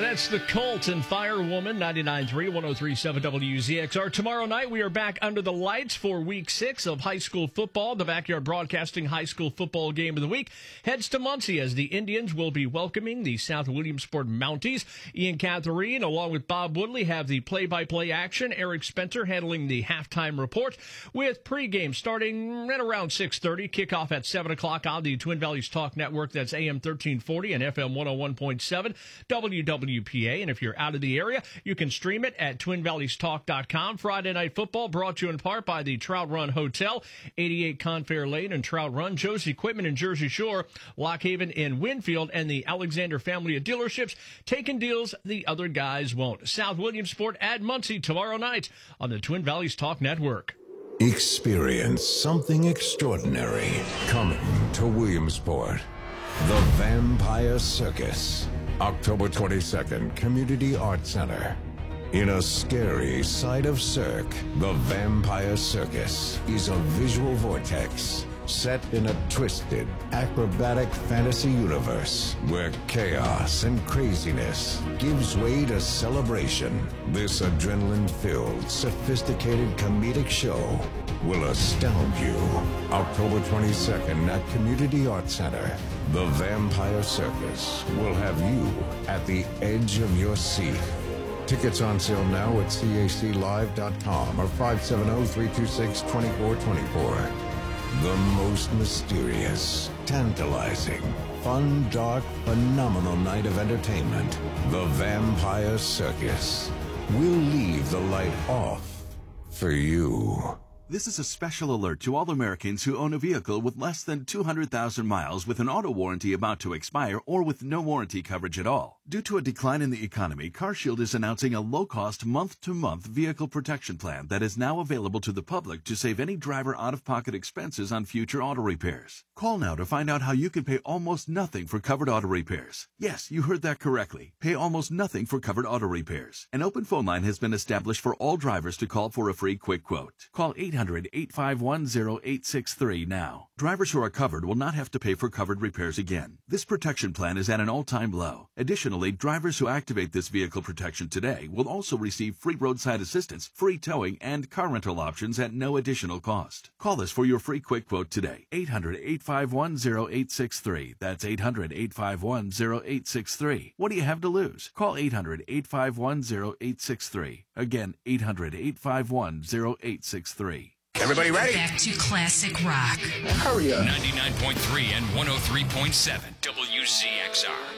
That's the Cult and Firewoman, 99.3, 103.7 WZXR. Tomorrow night, we are back under the lights for Week 6 of high school football. The Backyard Broadcasting High School Football Game of the Week heads to Muncie as the Indians will be welcoming the South Williamsport Mounties. Ian Catherine, along with Bob Woodley, have the play-by-play action. Eric Spencer handling the halftime report with pregame starting at around 6:30. Kickoff at 7 o'clock on the Twin Valleys Talk Network. That's AM 1340 and FM 101.7 WWPA. And if you're out of the area, you can stream it at TwinValleysTalk.com. Friday Night Football brought to you in part by the Trout Run Hotel, 88 Confair Lane and Trout Run, Joe's Equipment in Jersey Shore, Lock Haven in Winfield, and the Alexander family of dealerships, taking deals the other guys won't. South Williamsport at Muncie tomorrow night on the Twin Valleys Talk Network. Experience something extraordinary coming to Williamsport. The Vampire Circus. October 22nd, Community Arts Center. In a scary side of Cirque, the Vampire Circus is a visual vortex set in a twisted, acrobatic fantasy universe where chaos and craziness gives way to celebration. This adrenaline-filled, sophisticated comedic show will astound you. October 22nd at Community Arts Center, the Vampire Circus will have you at the edge of your seat. Tickets on sale now at caclive.com or 570-326-2424. The most mysterious, tantalizing, fun, dark, phenomenal night of entertainment. The Vampire Circus. We'll leave the light off for you. This is a special alert to all Americans who own a vehicle with less than 200,000 miles with an auto warranty about to expire or with no warranty coverage at all. Due to a decline in the economy, CarShield is announcing a low-cost month-to-month vehicle protection plan that is now available to the public to save any driver out-of-pocket expenses on future auto repairs. Call now to find out how you can pay almost nothing for covered auto repairs. Yes, you heard that correctly. Pay almost nothing for covered auto repairs. An open phone line has been established for all drivers to call for a free quick quote. Call 800-851-0863 now. Drivers who are covered will not have to pay for covered repairs again. This protection plan is at an all-time low. Additionally, drivers who activate this vehicle protection today will also receive free roadside assistance, free towing, and car rental options at no additional cost. Call us for your free quick quote today. 800-851-0863. That's 800-851-0863. What do you have to lose? Call 800-851-0863. Again, 800-851-0863. Everybody ready? Back to classic rock. Hurry up. 99.3 and 103.7 WZXR.